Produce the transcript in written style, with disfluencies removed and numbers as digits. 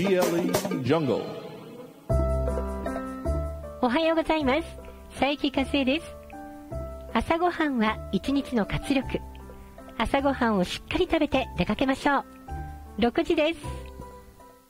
DLE Jungle。 おはようございます。佐伯和恵です。朝ごはんは一日の活力。朝ごはんをしっかり食べて出かけましょう。6時です。